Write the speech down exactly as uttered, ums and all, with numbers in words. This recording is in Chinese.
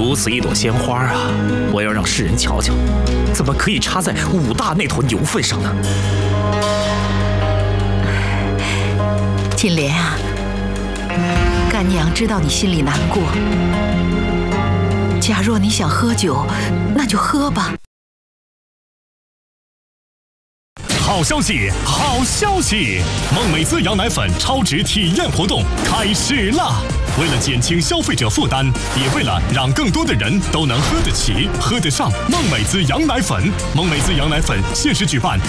如此一朵鲜花啊，我要让世人瞧瞧，怎么可以插在武大那坨牛粪上呢？ 金莲啊，干娘知道你心里难过。假若你想喝酒，那就喝吧。 好消息，好消息！梦美滋羊奶粉超值体验活动开始啦！为了减轻消费者负担，也为了让更多的人都能喝得起、喝得上梦美滋羊奶粉，梦美滋羊奶粉限时举办